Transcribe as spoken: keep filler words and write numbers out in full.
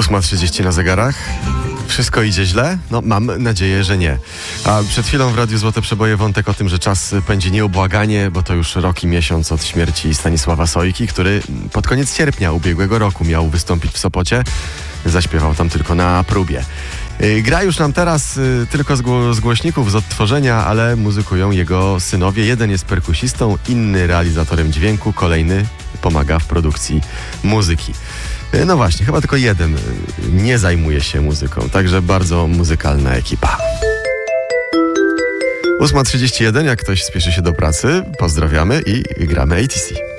ósma trzydzieści na zegarach. Wszystko idzie źle? No, mam nadzieję, że nie. A przed chwilą w Radiu Złote Przeboje wątek o tym, że czas pędzi nieubłaganie, bo to już rok i miesiąc od śmierci Stanisława Sojki, który pod koniec sierpnia ubiegłego roku miał wystąpić w Sopocie. Zaśpiewał tam tylko na próbie. Gra już nam teraz y, tylko z, gło- z głośników, z odtworzenia, ale muzykują jego synowie. Jeden jest perkusistą, inny realizatorem dźwięku, kolejny pomaga w produkcji muzyki. Y, no właśnie, chyba tylko jeden y, nie zajmuje się muzyką, także bardzo muzykalna ekipa. ósma trzydzieści jeden, jak ktoś spieszy się do pracy, pozdrawiamy i gramy A T C.